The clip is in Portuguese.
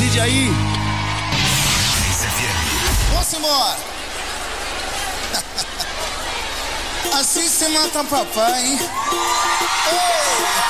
vídeo aí. Vamos embora. Assim se mata papai, hein? Ei.